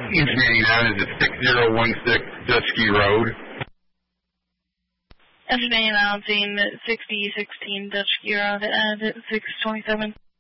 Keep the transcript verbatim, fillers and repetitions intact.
Engineering nine is at six zero one six Dutchkey Road. Engineering announcing sixty sixteen Dutchkey Road at six twenty-seven.